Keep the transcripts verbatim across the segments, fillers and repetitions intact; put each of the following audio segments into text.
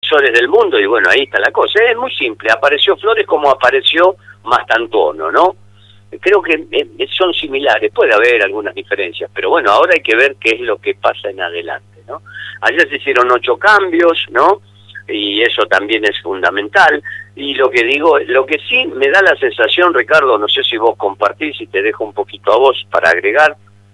defensores del mundo, y bueno, ahí está la cosa. Es muy simple, apareció Flores como apareció Mastantuono, ¿no? Creo que eh, son similares, puede haber algunas diferencias, pero bueno, ahora hay que ver qué es lo que pasa en adelante, ¿no? Ayer se hicieron ocho cambios, ¿no? Y eso también es fundamental. Y lo que digo, lo que sí me da la sensación, Ricardo, no sé si vos compartís y te dejo un poquito a vos para agregar,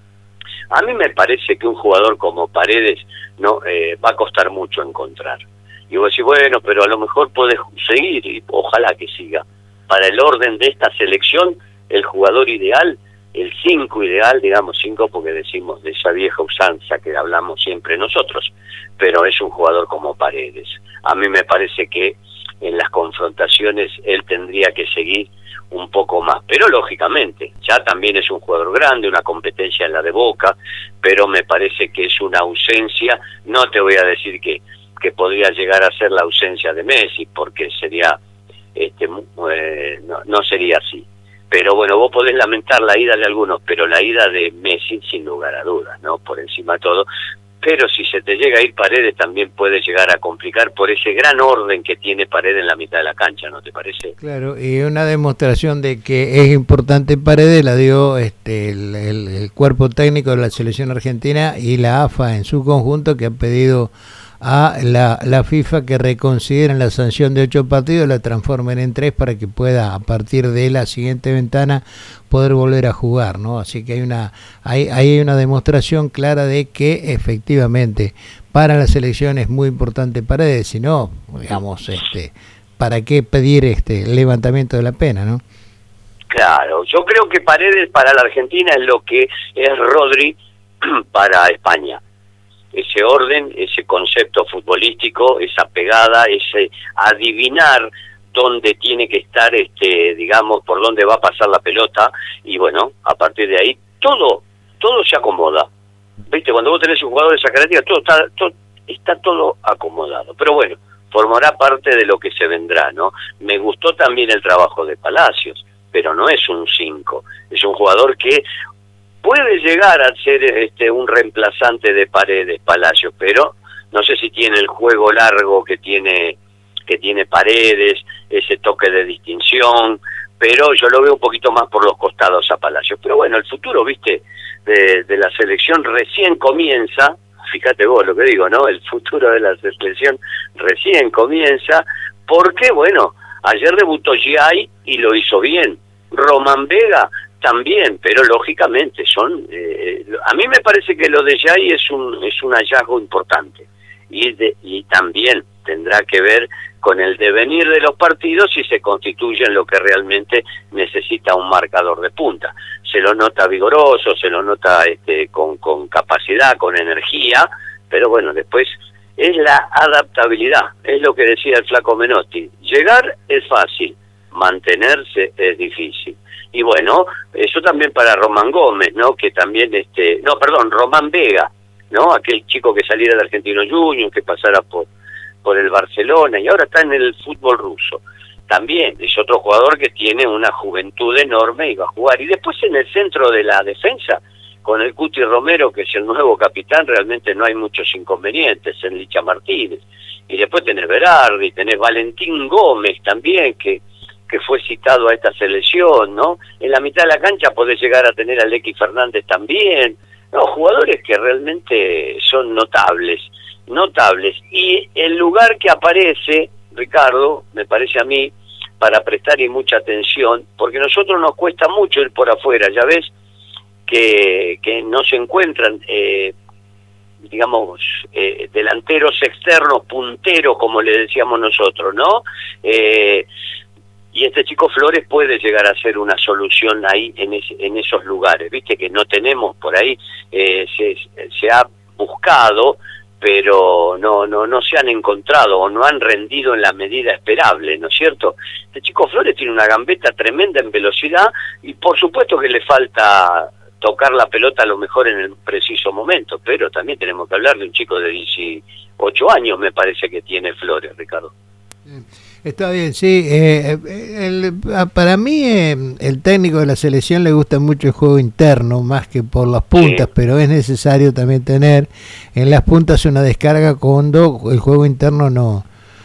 a mí me parece que un jugador como Paredes no eh, va a costar mucho encontrar. Y vos decís, bueno, pero a lo mejor podés seguir, y ojalá que siga. Para el orden de esta selección, el jugador ideal, el cinco ideal, digamos cinco porque decimos de esa vieja usanza que hablamos siempre nosotros, pero es un jugador como Paredes. A mí me parece que en las confrontaciones él tendría que seguir un poco más, pero lógicamente, ya también es un jugador grande, una competencia en la de Boca, pero me parece que es una ausencia, no te voy a decir que, que podría llegar a ser la ausencia de Messi, porque sería, este, eh, no, no sería así. Pero bueno, vos podés lamentar la ida de algunos, pero la ida de Messi, sin lugar a dudas, ¿no? Por encima de todo. Pero si se te llega a ir Paredes, también puede llegar a complicar por ese gran orden que tiene Paredes en la mitad de la cancha, ¿no te parece? Claro, y una demostración de que es importante Paredes la dio este el, el, el cuerpo técnico de la selección argentina y la A F A en su conjunto, que ha pedido a la, la FIFA que reconsideren la sanción de ocho partidos, la transformen en tres para que pueda a partir de la siguiente ventana poder volver a jugar, ¿no? Así que hay una hay, hay una demostración clara de que efectivamente para la selección es muy importante Paredes, si no, digamos, este, ¿para qué pedir este el levantamiento de la pena, no? Claro, yo creo que Paredes para la Argentina es lo que es Rodri para España. Ese orden, ese concepto futbolístico, esa pegada, ese adivinar dónde tiene que estar, este, digamos, por dónde va a pasar la pelota, y bueno, a partir de ahí, todo, todo se acomoda. ¿Viste? Cuando vos tenés un jugador de esa característica, todo está, todo, está todo acomodado. Pero bueno, formará parte de lo que se vendrá, ¿no? Me gustó también el trabajo de Palacios, pero no es un cinco, es un jugador que puede llegar a ser este un reemplazante de Paredes, Palacios, pero no sé si tiene el juego largo que tiene que tiene Paredes, ese toque de distinción, pero yo lo veo un poquito más por los costados a Palacios. Pero bueno, el futuro, viste, de, de la selección recién comienza, fíjate vos lo que digo, ¿no? El futuro de la selección recién comienza, porque bueno, ayer debutó Giai y lo hizo bien. Román Vega también, pero lógicamente son eh, a mí me parece que lo de Giai es un es un hallazgo importante, y de, y también tendrá que ver con el devenir de los partidos si se constituyen lo que realmente necesita un marcador de punta. Se lo nota vigoroso, se lo nota este con con capacidad, con energía, pero bueno, después es la adaptabilidad, es lo que decía el flaco Menotti, llegar es fácil, mantenerse es difícil. Y bueno, eso también para Román Gómez, ¿no? Que también, este, no, perdón, Román Vega, ¿no? Aquel chico que saliera de Argentino Juniors, que pasara por, por el Barcelona y ahora está en el fútbol ruso. También es otro jugador que tiene una juventud enorme y va a jugar. Y después en el centro de la defensa, con el Cuti Romero, que es el nuevo capitán, realmente no hay muchos inconvenientes, en Licha Martínez. Y después tenés Berardi, tenés Valentín Gómez también, que que fue citado a esta selección, ¿no? En la mitad de la cancha podés llegar a tener a Lequi Fernández también, no, jugadores que realmente son notables, notables, y el lugar que aparece, Ricardo, me parece a mí, para prestar y mucha atención, porque a nosotros nos cuesta mucho ir por afuera, ya ves que, que no se encuentran, eh, digamos, eh, delanteros externos, punteros, como le decíamos nosotros, ¿no? Eh, Y este chico Flores puede llegar a ser una solución ahí en, ese, en esos lugares, viste que no tenemos por ahí, eh, se, se ha buscado, pero no no no se han encontrado o no han rendido en la medida esperable, ¿no es cierto? Este chico Flores tiene una gambeta tremenda en velocidad y por supuesto que le falta tocar la pelota a lo mejor en el preciso momento, pero también tenemos que hablar de un chico de dieciocho años, me parece que tiene Flores, Ricardo. Está bien, sí. Eh, el, para mí eh, el técnico de la selección le gusta mucho el juego interno, más que por las puntas, sí. Pero es necesario también tener en las puntas una descarga cuando el juego interno no